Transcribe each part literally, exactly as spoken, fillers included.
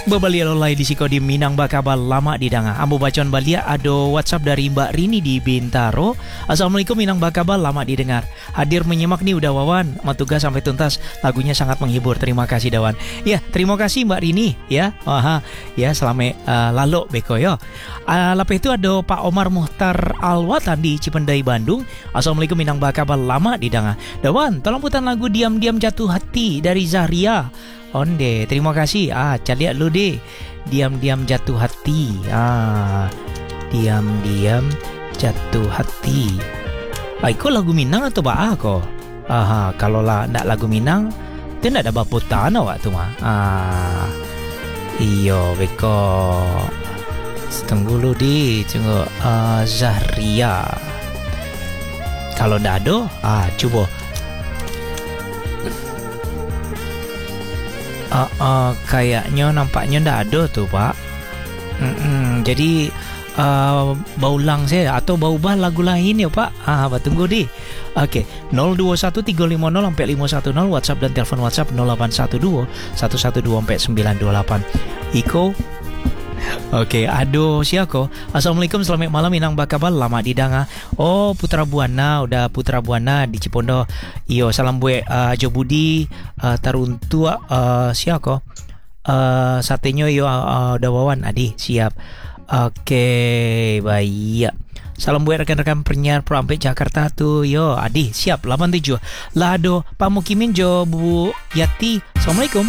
Bebalia lolai di siko di Minang bakabal lama di danga. Ambo bacon balia ado WhatsApp dari Mbak Rini di Bintaro. Assalamualaikum Minang bakabal lama didengar. Hadir menyimak nih udah Wawan. Matuga sampai tuntas. Lagunya sangat menghibur. Terima kasih Dawan. Ya, terima kasih Mbak Rini ya. Aha. Ya, selama uh, lalu beko yo. Uh, Lepas itu ada Pak Omar Muhtar Alwatan di Cipendai Bandung. Assalamualaikum Minang bakabal lama di danga. Dawan, tolong putar lagu Diam-Diam Jatuh Hati dari Zahria. Onde, terima kasih. Ah, cari lihat lu deh. Diam-diam jatuh hati. Ah, diam-diam jatuh hati. Ah, itu lagu Minang atau ba ko? Aha, kalau lah ndak lagu Minang, tu ndak ada baputan awak tu mah. Ah, iyo beko. Tunggu lu di, tunggu. Uh, Zahria. Kalau ndak ada, ah, coba. Uh, uh, kayaknya nampaknya ndak ada tuh Pak. Mm-mm, jadi uh, bau ulang saya atau bau ubah lagu lain ya Pak. Ah, tunggu di. Oke, okay. nol dua satu tiga lima nol sampai lima satu nol WhatsApp dan telepon WhatsApp nol delapan satu dua satu satu dua sampai sembilan dua delapan. Iko. Oke, okay, aduh siako. Assalamualaikum, selamat malam Minang bakabal lama di danga. Oh, Putra Buana, udah Putra Buana di Cipondo. Iyo, salam buat uh, Jo Budi, uh, Taruntua, uh, siako. Uh, satenya yo uh, udah Wawan Adi, siap. Oke, okay, baik. Salam buat rekan-rekan penyiar Pro Ampek Jakarta tuh. Yo, Adi, siap. delapan tujuh. Lado, Pak Mukimin Jo Bu Yati. Assalamualaikum.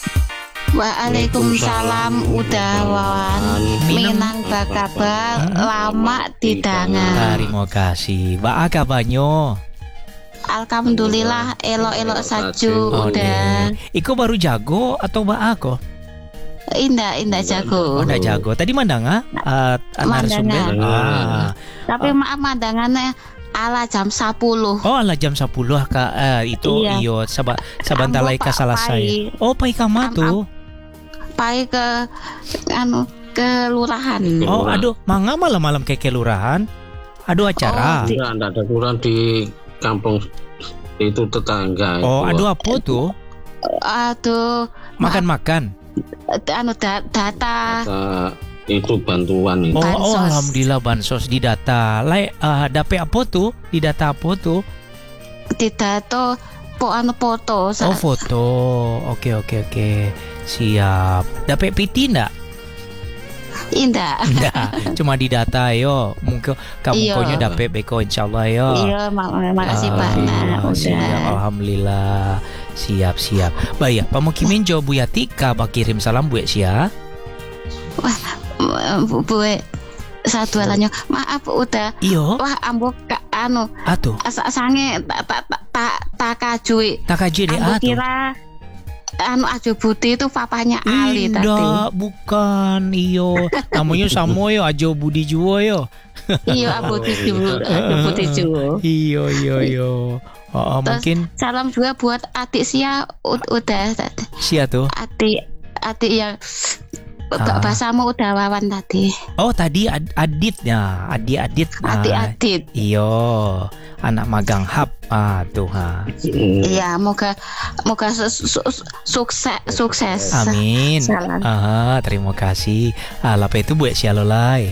Waalaikumsalam udah Wawan. Minang bakabal lama di danga. Terima kasih. Ba kabarnya? Alhamdulillah elok-elok saju oh, udah. Deh. Iko baru jago atau ba ako? Indah indah jago. Oh, indah jago. Tadi mandanga? Uh, Mandangan. Ah. Tapi ah. maaf mandangannya ala jam sepuluh. Oh, ala jam sepuluh ka uh, itu iya. Iyo sabat sabantalai ka salah saya. Oh, pai kama tuh. Pai ke anu ke lurahan. Oh, aduh, mangga malam-malam ke kelurahan. Aduh acara. Oh, tidak ada kelurahan di kampung itu tetangga. Oh, itu. Aduh apa tuh? Aduh, makan-makan. Anu da, data. Data itu bantuan itu. Oh, oh, alhamdulillah bansos di data. Lai uh, dapet apa tuh? Di data apa tuh? Di data po anu foto. Oh, foto. Oke, oke, oke. Siap. Dapat P T enggak? Indah. Enggak, cuma di data yo. Mungkin kamu konya dapat beko insyaallah yo. Iya, mak makasih Pak. Nah, siap, alhamdulillah. Siap, siap. Baik, Pak Mukimin Jo Bu Yati ka kirim salam buat sia. Wah, Bu satu alanyo. Maaf udah. Iyo. Wah, ambo ka anu. Atuh. Asa sange tak tak tak tak kajui. Tak kajui deh atuh. Kira anu Ajo Budi itu papanya Ali tadi. Tidak, bukan. Iyo, namanya sama yo Ajo Budi Juwo yo. Iya, Ajo Budi Juwo, Ajo Budi Juwo. Iyo, iyo, iyo. Oh, mungkin salam juga buat adik Sia udah tadi. Sia tuh. Adik adik yang ah. Bahasamu udah Wawan tadi. Oh, tadi ad- aditnya, adik-adit. Adik-adit. Iyo, anak magang hub. Ah, tuh ha. Iya, moga moga su- su- sukses sukses. Amin. Salam. Ah, terima kasih. Ah, lapa itu buat sialolai.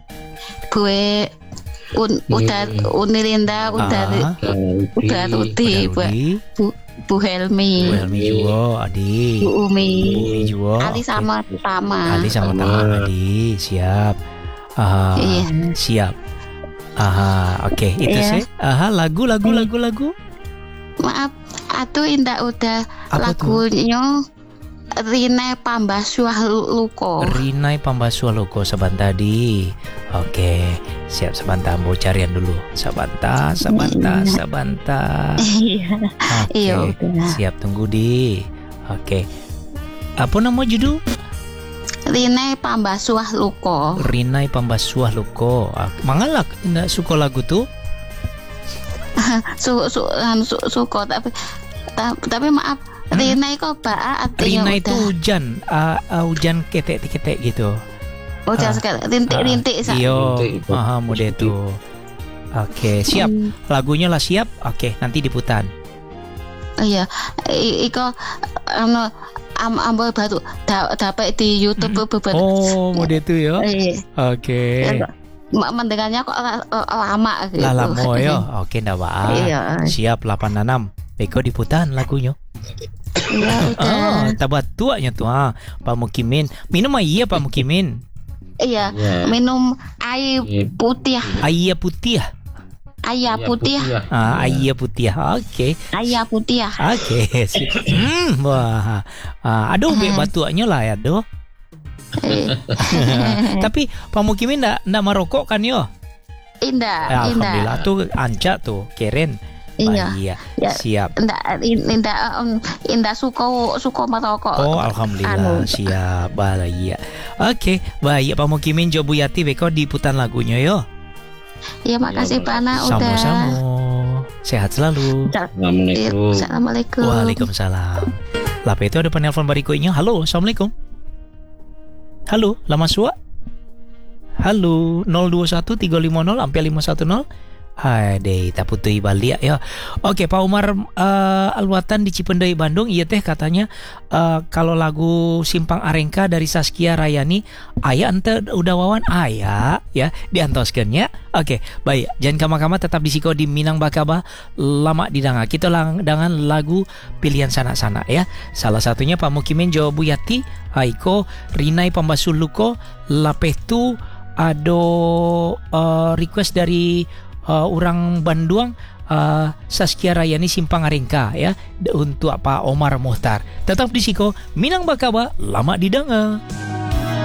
Gue un, udah Unilinda udah ah. udah Ruti buat Bu Bu Helmi. Bu Helmi juga, Adi. Bu Umi. Bu Umi juga. Ali sama okay. Tama. Ali sama Tama, Adi. Siap. Ah, iya. Siap. Aha, oke, okay. Itu yeah. sih. Aha, lagu, lagu, hmm. lagu, lagu. Maaf, atuh indah udah apa lagunya Rinai Pambasuah Luko. Rinai Pambasuah Luko saban tadi. Oke, okay. Siap sebentar, mau carian dulu. Sabanta, sabanta, sabanta. Iya. Oke, okay. Siap tunggu di. Oke. Okay. Apa nama judul? Rinai Pambasuah Luko. Rinai Pambasuah Luko. Mangalak ndak suka lagu tuh? su su su suka tapi tapi maaf hmm? Rinai kok ba artinya Rinai itu hujan, uh, uh, hujan ketek-ketek gitu. Hujan uh, sekali rintik-rintik uh, iyo, aha mode itu. Oke, okay, siap. Hmm. Lagunya lah siap. Oke, okay, nanti diputar. Iya, iko anu am ambal batu da, dapat di YouTube beberapa. Oh, mode itu ya. Iya. Oke. Ya, mak mendengarnya kok la- lama gitu. Lah lamo ya. Oke, ndak apa. Iya. Siap delapan enam. Beko diputan lagunya. Iya udah. Oh, tabat tuanya tuh ah. Pak Mukimin. Minum iya Pak Mukimin. Iya, Iya. minum air putih, Air putih. air putih, Ah, air putih. Oke. air putih. Oke. Sip. Hmm, wah. Ah, aduh, be batuannya lah ya, doh. Eh, Tapi Pak Mukimin ndak ndak merokok kan yo? Indah, Ya, indah. Alhamdulillah tuh anca tuh, keren. Iya. Bah, iya. Ya. Siap. Indah, indah, um, indah suka suka merokok. Oh, alhamdulillah. Anu. Siap. Bahagia. Oke, baik Pak Mukimin Jo Buyati beko diputan lagunya yo. Ya makasih Ya, Pana udah. Sama-sama. Sehat selalu. Assalamualaikum. Assalamualaikum. Waalaikumsalam. Lapa itu ada penelpon berikutnya. Halo, Assalamualaikum. Halo, lama suak. Halo, nol dua satu tiga lima nol sampai lima satu nol. Hai deh, tak putih balik ya. Oke, Pak Umar uh, Alwatan di Cipendei Bandung, iya teh katanya uh, kalau lagu Simpang Arengka dari Saskia Rayani, ayah ente udah wawan ayah ya diantoskeunnya. Oke, baik. Jangan kama-kama tetap di siko di Minang Bakaba lama didanga. Kita lang dengan lagu pilihan sana-sana ya. Salah satunya Pak Mukimin Jawa Buyati, Haiko, Rinai Pambasuluko, Lapetu, ado uh, request dari Uh, orang Bandung uh, Saskia Rayani Simpang Arengka ya untuk Pak Omar Muhtar. Tetap di siko Minang Bakaba lama didanga.